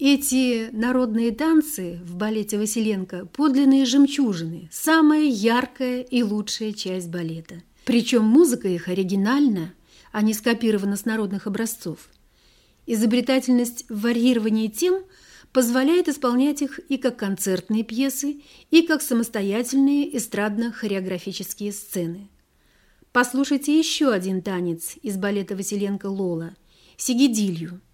Эти народные танцы в балете Василенко – подлинные жемчужины, самая яркая и лучшая часть балета. Причем музыка их оригинальна, а не скопирована с народных образцов. Изобретательность в варьировании тем позволяет исполнять их и как концертные пьесы, и как самостоятельные эстрадно-хореографические сцены. Послушайте еще один танец из балета Василенко «Лола» – «Сигидилью».